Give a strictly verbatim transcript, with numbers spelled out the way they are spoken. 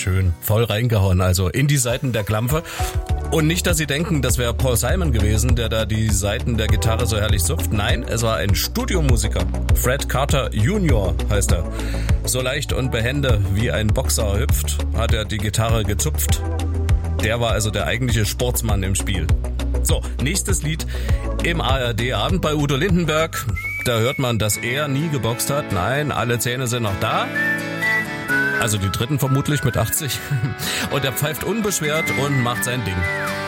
schön. Voll reingehauen, also in die Saiten der Klampfe. Und nicht, dass Sie denken, das wäre Paul Simon gewesen, der da die Saiten der Gitarre so herrlich zupft. Nein, es war ein Studiomusiker. Fred Carter Junior heißt er. So leicht und behende wie ein Boxer hüpft, hat er die Gitarre gezupft. Der war also der eigentliche Sportsmann im Spiel. So, nächstes Lied im A R D-Abend bei Udo Lindenberg. Da hört man, dass er nie geboxt hat. Nein, alle Zähne sind noch da. Also die dritten vermutlich mit achtzig. Und er pfeift unbeschwert und macht sein Ding.